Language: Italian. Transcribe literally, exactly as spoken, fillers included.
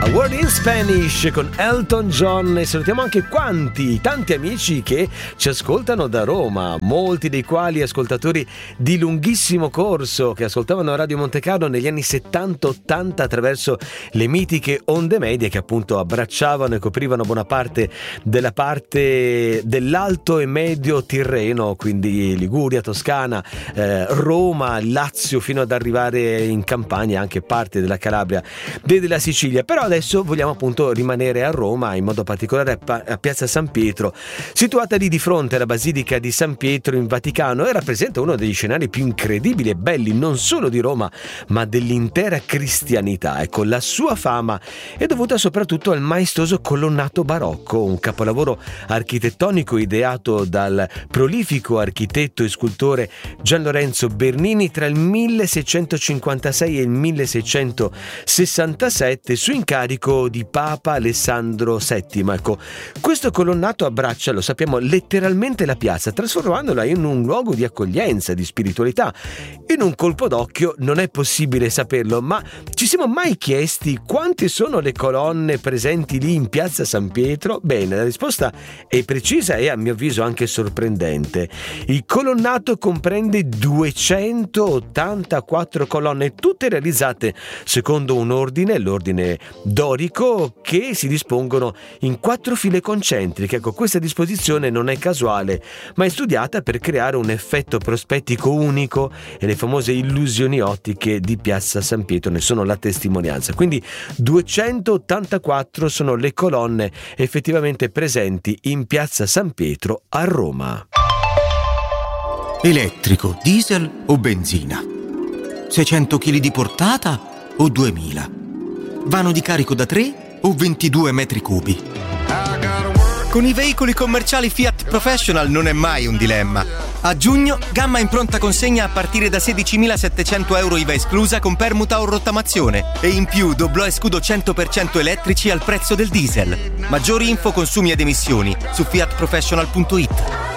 Word in Spanish con Elton John, e salutiamo anche quanti, tanti amici che ci ascoltano da Roma, molti dei quali ascoltatori di lunghissimo corso che ascoltavano Radio Montecarlo negli anni settanta ottanta attraverso le mitiche onde medie che appunto abbracciavano e coprivano buona parte della parte dell'alto e medio Tirreno, quindi Liguria, Toscana, eh, Roma, Lazio, fino ad arrivare in Campania, anche parte della Calabria e della Sicilia. Però adesso vogliamo appunto rimanere a Roma, in modo particolare a, pa- a Piazza San Pietro, situata lì di fronte alla Basilica di San Pietro in Vaticano, e rappresenta uno degli scenari più incredibili e belli non solo di Roma ma dell'intera cristianità. Ecco, la sua fama è dovuta soprattutto al maestoso colonnato barocco, un capolavoro architettonico ideato dal prolifico architetto e scultore Gian Lorenzo Bernini tra il milleseicentocinquantasei e il milleseicentosessantasette su incarico di Papa Alessandro settimo. Ecco, questo colonnato abbraccia, lo sappiamo, letteralmente la piazza, trasformandola in un luogo di accoglienza, di spiritualità. In un colpo d'occhio non è possibile saperlo, ma ci siamo mai chiesti quante sono le colonne presenti lì in Piazza San Pietro? Bene, la risposta è precisa e a mio avviso anche sorprendente. Il colonnato comprende duecentottantaquattro colonne, tutte realizzate secondo un ordine, l'ordine dorico, che si dispongono in quattro file concentriche. Ecco, questa disposizione non è casuale, ma è studiata per creare un effetto prospettico unico, e le famose illusioni ottiche di Piazza San Pietro ne sono la testimonianza. Quindi duecentottantaquattro sono le colonne effettivamente presenti in Piazza San Pietro a Roma. Elettrico, diesel o benzina? seicento chili di portata o duemila? Vano di carico da tre o ventidue metri cubi? Con i veicoli commerciali Fiat Professional non è mai un dilemma. A giugno, gamma in pronta consegna a partire da sedicimilasettecento euro I V A esclusa con permuta o rottamazione. E in più doblò e scudo cento per cento elettrici al prezzo del diesel. Maggiori info, consumi ed emissioni su fiat professional punto it.